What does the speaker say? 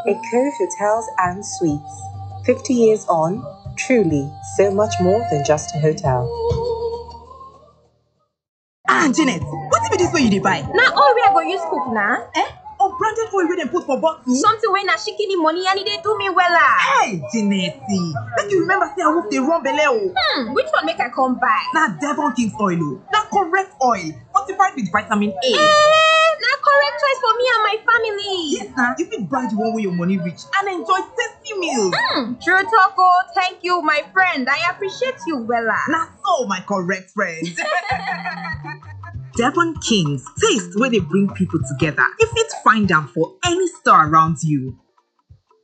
Eco Hotels and Suites. 50 years on, truly so much more than just a hotel. Janet, what be this way you dey buy? Na all we are going to use cook na. Unbranded oil wey dem put for bottle? Something wey na shikini money and they do me wella. Hey, Janet, make you remember say I wolf dey run belle o. Which one make I come buy? Na Devon King's oil o. Na correct oil, fortified with vitamin A. Na correct choice for me and my family. Yes na, you fit buy the one wey your money reach and enjoy tasty meals. True talk o. Thank you, my friend. I appreciate you wella. Na so, my correct friend. Devon King's, taste where they bring people together. You fit find them for any store around you.